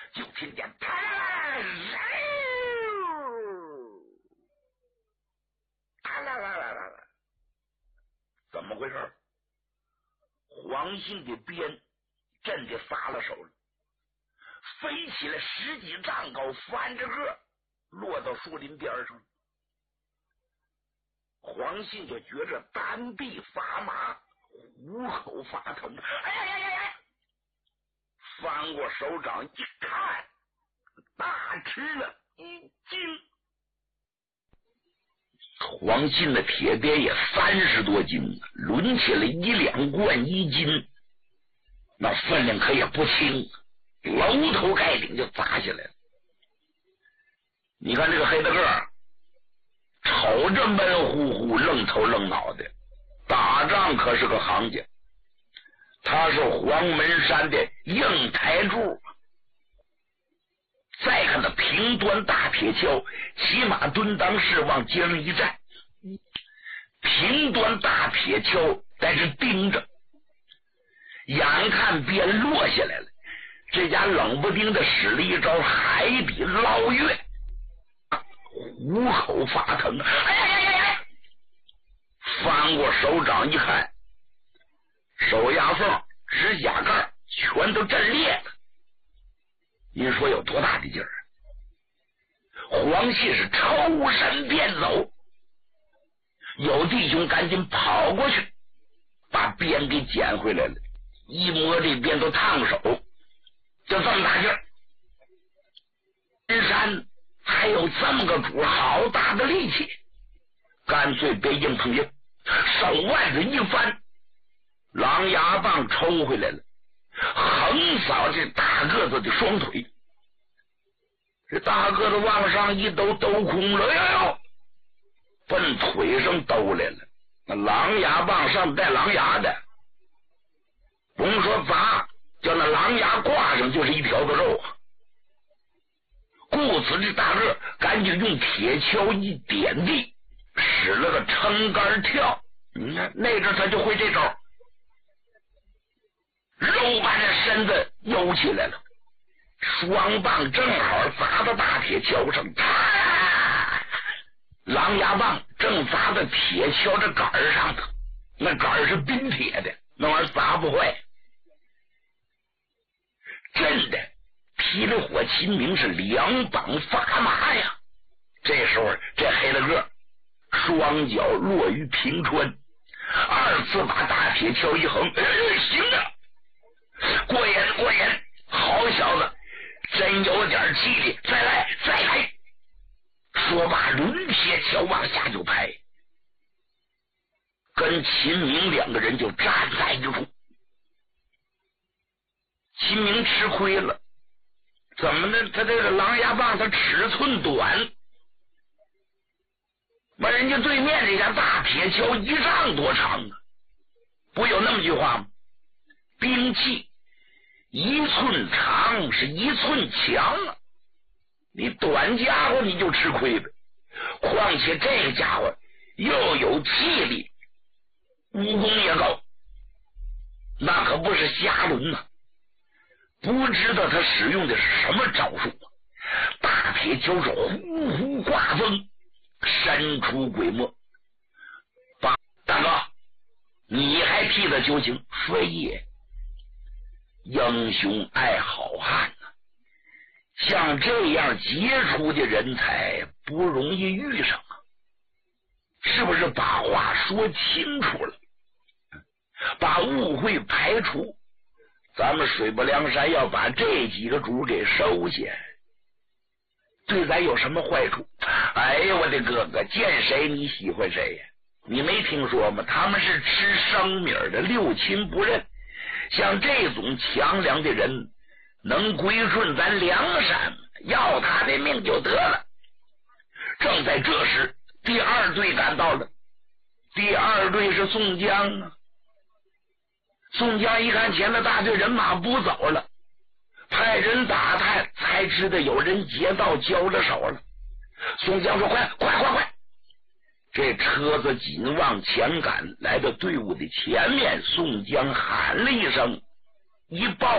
就听见怎么回事？黄信的鞭真的撒了手了，飞起来10几丈高，翻着个落到树林边上。黄信就觉着单臂发麻，虎口发疼，哎呀呀呀呀！翻过手掌一看，大吃了一惊。黄信的铁鞭也30多斤，抡起来1两贯1斤，那分量可也不轻，楼头盖顶就砸下来了。你看这个黑大个瞅着闷乎乎愣头愣脑的，打仗可是个行家，他是黄门山的硬台柱。再看他平端大铁锹，骑马蹲裆式往街上一站，平端大铁锹在这盯着，眼看鞭落下来了，这家冷不丁的使了一招海底捞月，虎口发疼，哎呀呀呀呀！翻过手掌一看，手牙缝、指甲盖全都震裂了。您说有多大的劲儿？黄信是抽身便走，有弟兄赶紧跑过去把鞭给捡回来了，一摸这鞭都烫手，就这么大劲儿。山还有这么个主，好大的力气，干脆别硬碰硬，手腕子一翻，狼牙棒抽回来了，横扫这大个子的双腿。这大个子往上一抖，抖空了，哟，奔腿上抖来了。那狼牙棒上带狼牙的，甭说砸，叫那狼牙挂上就是一条子肉。故此这大个赶紧用铁锹一点地，使了个撑杆跳。你看那阵他就会这招，肉把这身子悠起来了，双棒正好砸到大铁锹上，狼牙棒正砸在铁锹这杆上头，那杆是冰铁的，那玩意砸不坏。真的霹雳火秦明是两膀发麻呀。这时候这黑了个双脚落于平川，二次把大铁锹一横，行啊，过瘾过瘾，好小子，真有点气力，再来再来。说罢抡铁锹往下就拍，跟秦明2个人就站在一处。秦明吃亏了，怎么呢？他这个狼牙棒它尺寸短，把人家对面这家大铁锹1丈多长啊！不有那么句话吗？兵器1寸长是1寸强啊！你短家伙你就吃亏了，况且这个家伙又有气力，武功也高，那可不是瞎抡呐！不知道他使用的是什么招数，大铁锹是呼呼刮风，神出鬼没。大哥，你还替他求情？非也，英雄爱好汉呐，像这样杰出的人才不容易遇上啊！是不是把话说清楚了，把误会排除？咱们水泊梁山要把这几个主给收下，对咱有什么坏处？哎呀，我的哥哥，见谁你喜欢谁呀？你没听说吗？他们是吃生米的，六亲不认。像这种强梁的人，能归顺咱梁山，要他的命就得了。正在这时，第2队赶到了。第2队是宋江啊。宋江一看前面大队人马不走了，派人打探，才知道有人劫道交了手了。宋江说：“快！这车子紧往前赶，来到队伍的前面。宋江喊了一声，一报